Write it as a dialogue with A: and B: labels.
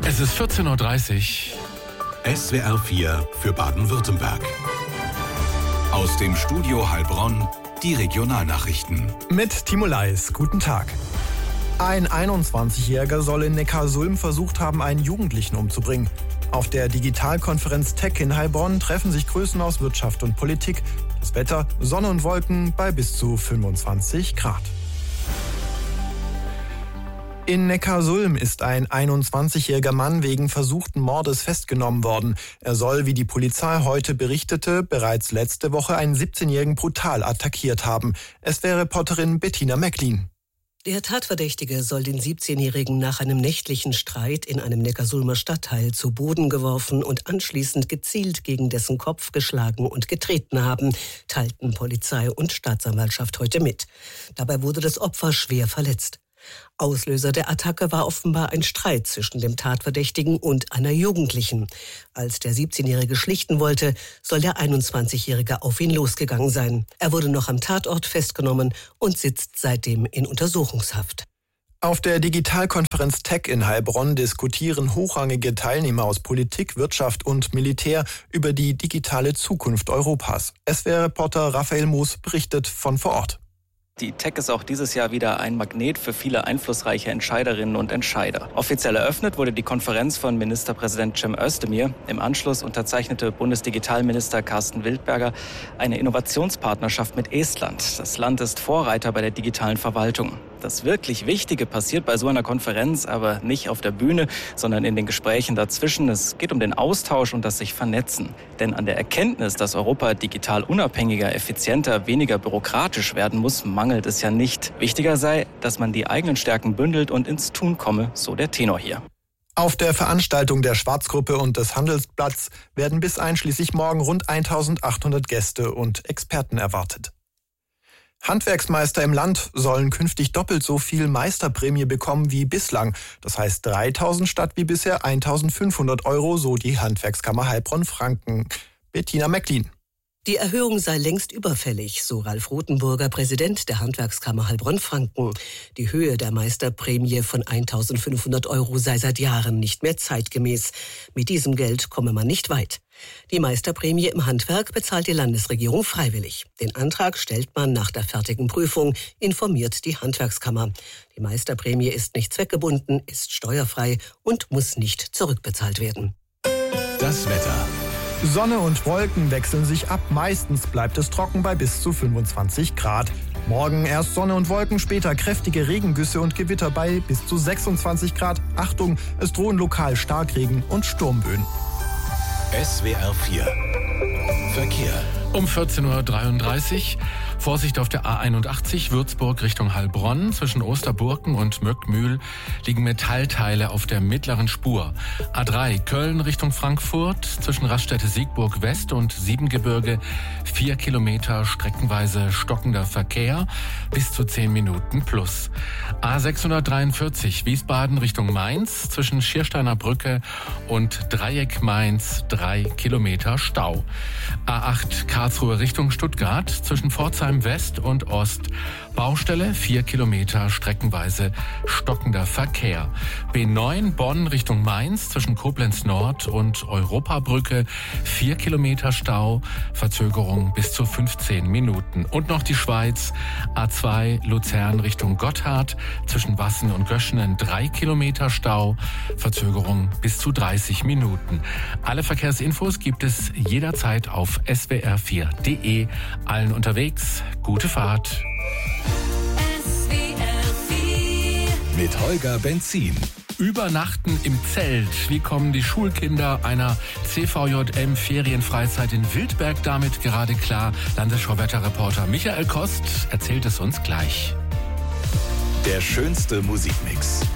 A: Es ist 14.30 Uhr.
B: SWR 4 für Baden-Württemberg. Aus dem Studio Heilbronn die Regionalnachrichten.
C: Mit Timo Leis, guten Tag. Ein 21-Jähriger soll in Neckarsulm versucht haben, einen Jugendlichen umzubringen. Auf der Digitalkonferenz Tech in Heilbronn treffen sich Größen aus Wirtschaft und Politik. Das Wetter, Sonne und Wolken bei bis zu 25 Grad. In Neckarsulm ist ein 21-jähriger Mann wegen versuchten Mordes festgenommen worden. Er soll, wie die Polizei heute berichtete, bereits letzte Woche einen 17-jährigen brutal attackiert haben. SWR-Reporterin Bettina Mecklin.
D: Der Tatverdächtige soll den 17-Jährigen nach einem nächtlichen Streit in einem Neckarsulmer Stadtteil zu Boden geworfen und anschließend gezielt gegen dessen Kopf geschlagen und getreten haben, teilten Polizei und Staatsanwaltschaft heute mit. Dabei wurde das Opfer schwer verletzt. Auslöser der Attacke war offenbar ein Streit zwischen dem Tatverdächtigen und einer Jugendlichen. Als der 17-Jährige schlichten wollte, soll der 21-Jährige auf ihn losgegangen sein. Er wurde noch am Tatort festgenommen und sitzt seitdem in Untersuchungshaft.
C: Auf der Digitalkonferenz Tech in Heilbronn diskutieren hochrangige Teilnehmer aus Politik, Wirtschaft und Militär über die digitale Zukunft Europas. SWR-Reporter Raphael Moos berichtet von vor Ort.
E: Die Tech ist auch dieses Jahr wieder ein Magnet für viele einflussreiche Entscheiderinnen und Entscheider. Offiziell eröffnet wurde die Konferenz von Ministerpräsident Cem Özdemir. Im Anschluss unterzeichnete Bundesdigitalminister Carsten Wildberger eine Innovationspartnerschaft mit Estland. Das Land ist Vorreiter bei der digitalen Verwaltung. Das wirklich Wichtige passiert bei so einer Konferenz aber nicht auf der Bühne, sondern in den Gesprächen dazwischen. Es geht um den Austausch und das sich vernetzen. Denn an der Erkenntnis, dass Europa digital unabhängiger, effizienter, weniger bürokratisch werden muss, mangelt es ja nicht. Wichtiger sei, dass man die eigenen Stärken bündelt und ins Tun komme, so der Tenor hier.
C: Auf der Veranstaltung der Schwarzgruppe und des Handelsblatts werden bis einschließlich morgen rund 1800 Gäste und Experten erwartet. Handwerksmeister im Land sollen künftig doppelt so viel Meisterprämie bekommen wie bislang. Das heißt 3.000 statt wie bisher 1.500 €, so die Handwerkskammer Heilbronn-Franken. Bettina Mecklin.
D: Die Erhöhung sei längst überfällig, so Ralf Rothenburger, Präsident der Handwerkskammer Heilbronn-Franken. Die Höhe der Meisterprämie von 1.500 € sei seit Jahren nicht mehr zeitgemäß. Mit diesem Geld komme man nicht weit. Die Meisterprämie im Handwerk bezahlt die Landesregierung freiwillig. Den Antrag stellt man nach der fertigen Prüfung, informiert die Handwerkskammer. Die Meisterprämie ist nicht zweckgebunden, ist steuerfrei und muss nicht zurückbezahlt werden.
B: Das Wetter.
C: Sonne und Wolken wechseln sich ab. Meistens bleibt es trocken bei bis zu 25 Grad. Morgen erst Sonne und Wolken, später kräftige Regengüsse und Gewitter bei bis zu 26 Grad. Achtung, es drohen lokal Starkregen und Sturmböen.
B: SWR 4 Verkehr.
A: Um 14.33 Uhr. Vorsicht auf der A81 Würzburg Richtung Heilbronn. Zwischen Osterburken und Möckmühl liegen Metallteile auf der mittleren Spur. A3 Köln Richtung Frankfurt. Zwischen Raststätte-Siegburg West und Siebengebirge 4 Kilometer streckenweise stockender Verkehr. Bis zu 10 Minuten plus. A643 Wiesbaden Richtung Mainz. Zwischen Schiersteiner Brücke und Dreieck Mainz 3 Kilometer Stau. A8 Karlsruhe Richtung Stuttgart. Zwischen Pforzheim West und Ost Baustelle, 4 Kilometer streckenweise stockender Verkehr. B9 Bonn Richtung Mainz zwischen Koblenz Nord und Europabrücke 4 Kilometer Stau, Verzögerung bis zu 15 Minuten. Und noch die Schweiz, A2 Luzern Richtung Gotthard zwischen Wassen und Göschenen 3 Kilometer Stau, Verzögerung bis zu 30 Minuten. Alle Verkehrsinfos gibt es jederzeit auf swr4.de. Allen unterwegs, gute Fahrt.
B: Mit Holger Benzin.
A: Übernachten im Zelt. Wie kommen die Schulkinder einer CVJM-Ferienfreizeit in Wildberg damit gerade klar? Landesschau-Wetterreporter Michael Kost erzählt es uns gleich.
B: Der schönste Musikmix.